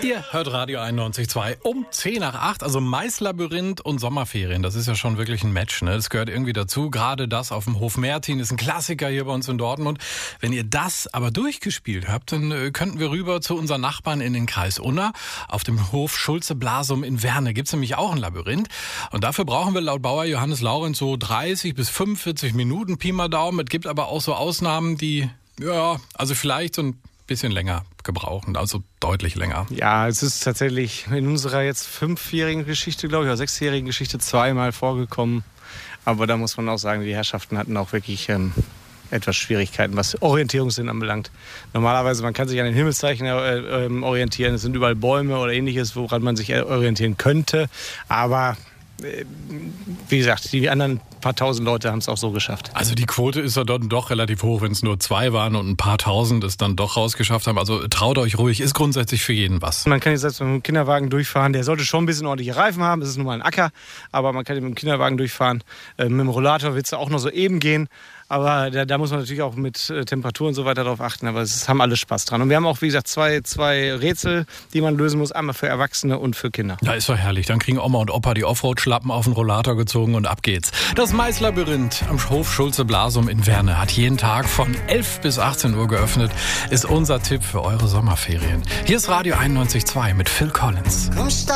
Ihr hört Radio 91.2 um 10 nach 8, also Maislabyrinth und Sommerferien. Das ist ja schon wirklich ein Match, ne? Das gehört irgendwie dazu. Gerade das auf dem Hof Mertin ist ein Klassiker hier bei uns in Dortmund. Wenn ihr das aber durchgespielt habt, dann könnten wir rüber zu unseren Nachbarn in den Kreis Unna. Auf dem Hof Schulze-Blasum in Werne gibt's nämlich auch ein Labyrinth. Und dafür brauchen wir laut Bauer Johannes Laurenz so 30 bis 45 Minuten, Pi mal Daumen. Es gibt aber auch so Ausnahmen, die, ja, also vielleicht so ein bisschen länger gebrauchen, also deutlich länger. Ja, es ist tatsächlich in unserer jetzt 5-jährigen Geschichte, glaube ich, oder 6-jährigen Geschichte zweimal vorgekommen. Aber da muss man auch sagen, die Herrschaften hatten auch wirklich etwas Schwierigkeiten, was Orientierungssinn anbelangt. Normalerweise, man kann sich an den Himmelszeichen orientieren. Es sind überall Bäume oder ähnliches, woran man sich orientieren könnte. Aber wie gesagt, die anderen paar tausend Leute haben es auch so geschafft. Also die Quote ist ja dort doch relativ hoch, wenn es nur 2 waren und ein paar tausend es dann doch rausgeschafft haben. Also traut euch ruhig, ist grundsätzlich für jeden was. Man kann jetzt selbst mit dem Kinderwagen durchfahren, der sollte schon ein bisschen ordentliche Reifen haben, es ist nun mal ein Acker, aber man kann mit dem Kinderwagen durchfahren. Mit dem Rollator wird es auch noch so eben gehen, aber da muss man natürlich auch mit Temperatur und so weiter drauf achten, aber es haben alle Spaß dran. Und wir haben auch, wie gesagt, zwei Rätsel, die man lösen muss, einmal für Erwachsene und für Kinder. Ja, ist doch herrlich. Dann kriegen Oma und Opa die Offroad-Schlappen auf den Rollator gezogen und ab geht's. Das Maislabyrinth am Hof Schulze-Blasum in Werne hat jeden Tag von 11 bis 18 Uhr geöffnet, ist unser Tipp für eure Sommerferien. Hier ist Radio 91.2 mit Phil Collins.